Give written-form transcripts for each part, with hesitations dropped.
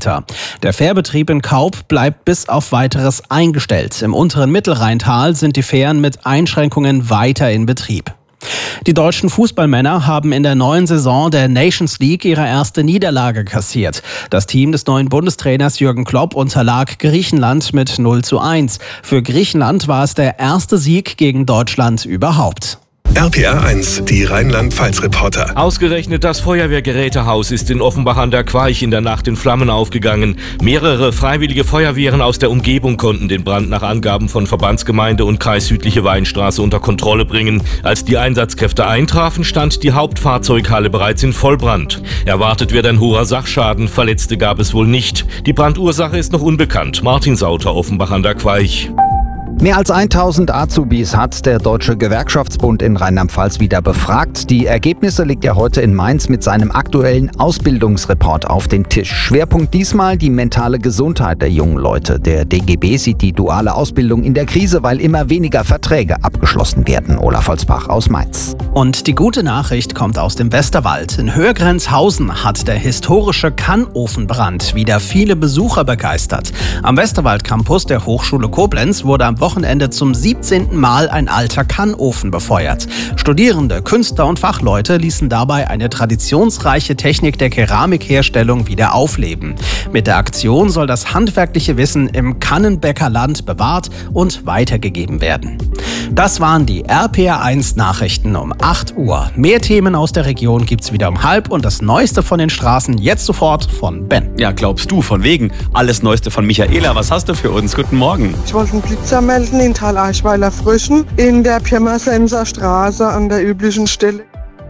weiter. Der Fährbetrieb in Kaup bleibt bis auf Weiteres eingestellt. Im unteren Mittelrheintal sind die Fähren mit Einschränkungen weiter in Betrieb. Die deutschen Fußballmänner haben in der neuen Saison der Nations League ihre erste Niederlage kassiert. Das Team des neuen Bundestrainers Jürgen Klopp unterlag Griechenland mit 0:1. Für Griechenland war es der erste Sieg gegen Deutschland überhaupt. RPR 1, die Rheinland-Pfalz-Reporter. Ausgerechnet das Feuerwehrgerätehaus ist in Offenbach an der Queich in der Nacht in Flammen aufgegangen. Mehrere freiwillige Feuerwehren aus der Umgebung konnten den Brand nach Angaben von Verbandsgemeinde und Kreis Südliche Weinstraße unter Kontrolle bringen. Als die Einsatzkräfte eintrafen, stand die Hauptfahrzeughalle bereits in Vollbrand. Erwartet wird ein hoher Sachschaden, Verletzte gab es wohl nicht. Die Brandursache ist noch unbekannt. Martin Sauter, Offenbach an der Queich. Mehr als 1000 Azubis hat der Deutsche Gewerkschaftsbund in Rheinland-Pfalz wieder befragt. Die Ergebnisse legt er heute in Mainz mit seinem aktuellen Ausbildungsreport auf den Tisch. Schwerpunkt diesmal die mentale Gesundheit der jungen Leute. Der DGB sieht die duale Ausbildung in der Krise, weil immer weniger Verträge abgeschlossen werden. Olaf Holzbach aus Mainz. Und die gute Nachricht kommt aus dem Westerwald. In Höhrgrenzhausen hat der historische Kannofenbrand wieder viele Besucher begeistert. Am Westerwald Campus der Hochschule Koblenz wurde am Wochenende zum 17. Mal ein alter Kannofen befeuert. Studierende, Künstler und Fachleute ließen dabei eine traditionsreiche Technik der Keramikherstellung wieder aufleben. Mit der Aktion soll das handwerkliche Wissen im Kannenbäckerland bewahrt und weitergegeben werden. Das waren die RPR 1 Nachrichten um 8 Uhr. Mehr Themen aus der Region gibt's wieder um 12 und das Neueste von den Straßen jetzt sofort von Ben. Ja, glaubst du, von wegen. Alles Neueste von Michaela. Was hast du für uns? Guten Morgen. Ich wollte einen Blitzer melden in Thaleischweiler Früchen in der Pirmasenser Straße an der üblichen Stelle.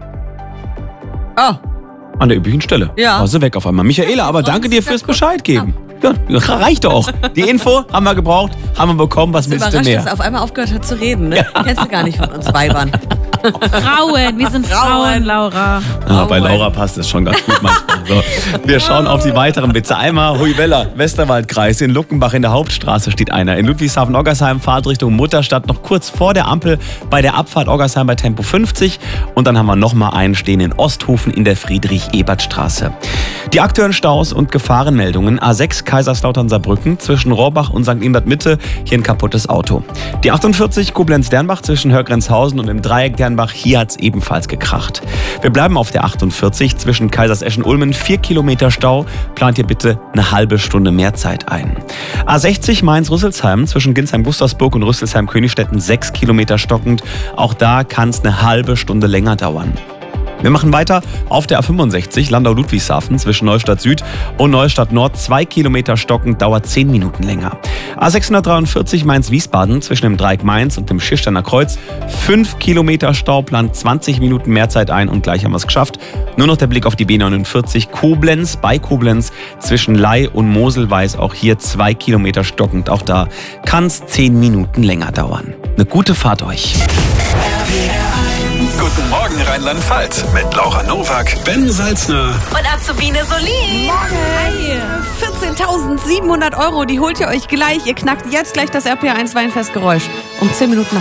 Ah, an der üblichen Stelle. Ja. Also weg auf einmal. Michaela, aber danke dir fürs Bescheid geben. Ja, reicht doch. Die Info haben wir gebraucht, haben wir bekommen. Was willst du mehr? Dass er auf einmal aufgehört hat zu reden. Ne? Ja. Kennst du gar nicht von uns Weibern. Frauen, wir sind Frauen, Laura. Ah, bei Laura passt es schon ganz gut manchmal. So, wir schauen auf die weiteren Witze. Einmal Huyweller, Westerwaldkreis. In Luckenbach in der Hauptstraße steht einer. In Ludwigshafen-Oggersheim, Fahrtrichtung Mutterstadt, noch kurz vor der Ampel bei der Abfahrt Oggersheim bei Tempo 50. Und dann haben wir nochmal einen stehen in Osthofen in der Friedrich-Ebert-Straße. Die aktuellen Staus und Gefahrenmeldungen. A6 Kaiserslautern-Saarbrücken zwischen Rohrbach und St. Ingbert Mitte. Hier ein kaputtes Auto. Die 48 Koblenz-Dernbach zwischen Hörgrenzhausen und im Dreieck Dernbach. Hier hat es ebenfalls gekracht. Wir bleiben auf der 48 zwischen Kaiserseschen-Ulmen. 4 Kilometer Stau. Plant hier bitte eine halbe Stunde mehr Zeit ein. A60 Mainz-Rüsselsheim zwischen Ginsheim-Gustavsburg und Rüsselsheim-Königstetten. 6 Kilometer stockend. Auch da kann es eine halbe Stunde länger dauern. Wir machen weiter auf der A65 Landau-Ludwigshafen zwischen Neustadt Süd und Neustadt Nord. 2 Kilometer stockend, dauert 10 Minuten länger. A643 Mainz-Wiesbaden zwischen dem Dreieck Mainz und dem Schirsteiner Kreuz. 5 Kilometer Stau, plant 20 Minuten mehr Zeit ein und gleich haben wir es geschafft. Nur noch der Blick auf die B49 Koblenz bei Koblenz zwischen Ley und Moselweiß. Auch hier 2 Kilometer stockend. Auch da kann es 10 Minuten länger dauern. Eine gute Fahrt euch. Guten Morgen Rheinland-Pfalz mit Laura Nowak, Ben Salzner Und Azubine Solin. Hi. 14.700 €, die holt ihr euch gleich. Ihr knackt jetzt gleich das RPR 1 Weinfestgeräusch. Um 10 Minuten